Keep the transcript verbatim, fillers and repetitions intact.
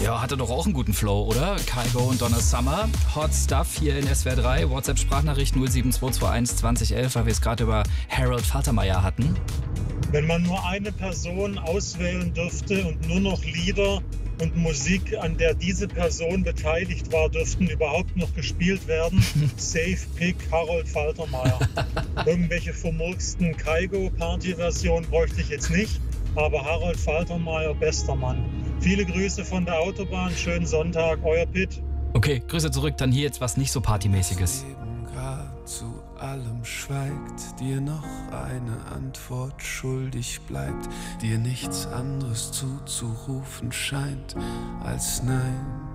Ja, hatte doch auch einen guten Flow, oder? Kygo und Donna Summer. Hot Stuff hier in S W R drei. WhatsApp-Sprachnachricht null sieben zwei zwei eins zwanzig elf, weil wir es gerade über Harold Faltermeyer hatten. Wenn man nur eine Person auswählen dürfte und nur noch Lieder und Musik, an der diese Person beteiligt war, dürften überhaupt noch gespielt werden, Safe Pick Harold Faltermeyer. Irgendwelche vermurksten Kygo-Party-Versionen bräuchte ich jetzt nicht, aber Harold Faltermeyer, bester Mann. Viele Grüße von der Autobahn, schönen Sonntag, euer Pitt. Okay, Grüße zurück, dann hier jetzt was nicht so Partymäßiges. Zu allem schweigt, dir noch eine Antwort schuldig bleibt, dir nichts anderes zuzurufen scheint als Nein.